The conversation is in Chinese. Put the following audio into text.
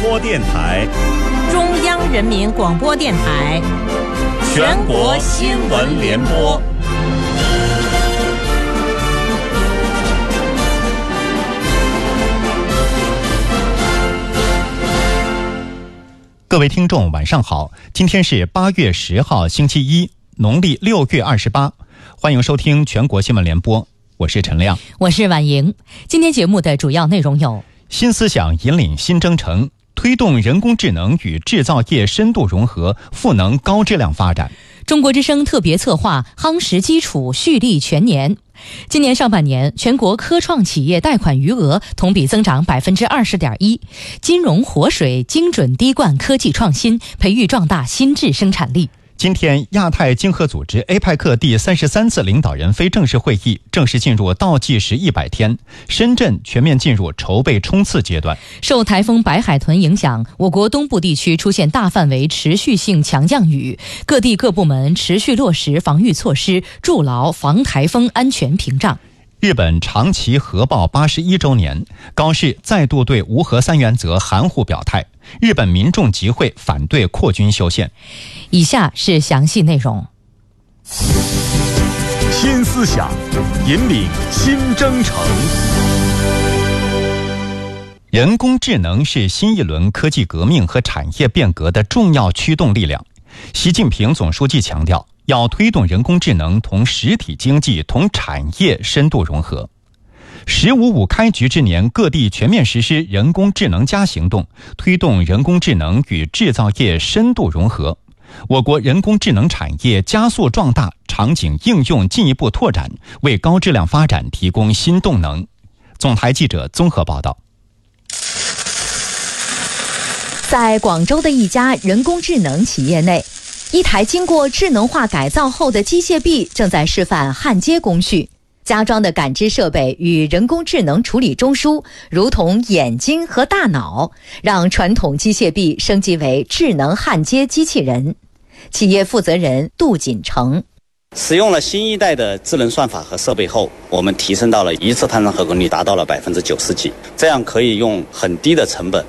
播电台、 中央人民广播电台、 全国新闻联播。各位听众晚上好，今天是8月10号星期一，农历6月28，欢迎收听全国新闻联播，我是陈亮， 我是婉莹。今天节目的主要内容有： 新思想引领新征程，推动人工智能与制造业深度融合，赋能高质量发展。 中国之声特别策划夯实基础，蓄力全年。今年上半年，全国科创企业贷款余额同比增长 20.1%， 金融活水精准滴灌科技创新，培育壮大新质生产力。 今天，亚太经合组织 APEC 第33次领导人非正式会议正式进入倒计时100天，深圳全面进入筹备冲刺阶段。 受台风白海豚影响，我国东部地区出现大范围持续性强降雨，各地各部门持续落实防御措施，筑牢防台风安全屏障。 日本长崎核爆81周年，高市再度对无核三原则含糊表态，日本民众集会反对扩军修宪。 以下是详细内容。 新思想引领新征程。 人工智能是新一轮科技革命和产业变革的重要驱动力量。习近平总书记强调，要推动人工智能同实体经济同产业深度融合。“15+5”开局之年，各地全面实施人工智能+行动，推动人工智能与制造业深度融合。我国人工智能产业加速壮大，场景应用进一步拓展，为高质量发展提供新动能。总台记者综合报道。 在广州的一家人工智能企业内，一台经过智能化改造后的机械臂正在示范焊接工序。加装的感知设备与人工智能处理中枢如同眼睛和大脑，让传统机械臂升级为智能焊接机器人。企业负责人杜锦成： 使用了新一代的智能算法和设备后，我们提升到了一次探测合格率达到了90%几，这样可以用很低的成本